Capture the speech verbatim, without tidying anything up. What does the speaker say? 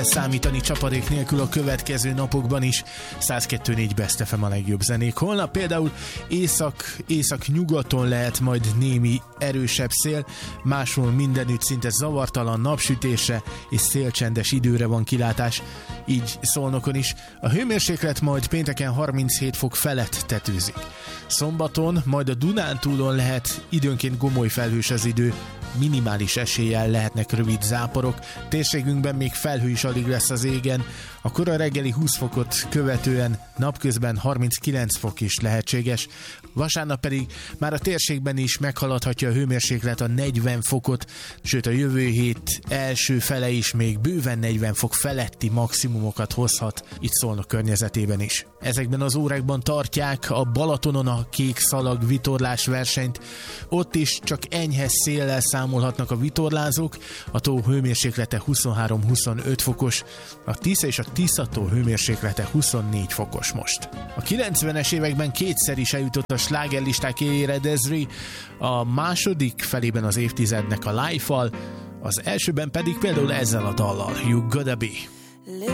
számítani csapadék nélkül a következő napokban is. száz kettő négy Best ef em a legjobb zenék. Holnap például észak, észak-nyugaton lehet majd némi erősebb szél, máshol mindenütt szinte zavartalan napsütésre és szélcsendes időre van kilátás, így Szolnokon is. A hőmérséklet majd pénteken harminchét fok felett tetőzik. Szombaton majd a Dunántúlon lehet időnként gomoly felhős az idő, minimális eséllyel lehetnek rövid záporok, térségünkben még felhő is alig lesz az égen, a kora reggeli húsz fokot követően napközben harminckilenc fok is lehetséges, vasárnap pedig már a térségben is meghaladhatja a hőmérséklet a negyven fokot, sőt a jövő hét első fele is még bőven negyven fok feletti maximumokat hozhat itt Szolnok környezetében is. Ezekben az órákban tartják a Balatonon a kék szalag vitorlás versenyt, ott is csak enyhe széllel számolhatnak a vitorlázók, a tó hőmérséklete huszonhárom-huszonöt fokos, a Tisza és a Tiszató hőmérséklete huszonnégy fokos most. A kilencvenes években kétszer is eljutott a slágerlisták élére Desiree, a második felében az évtizednek a Life-val, az elsőben pedig például ezzel a dallal, You Gotta Be.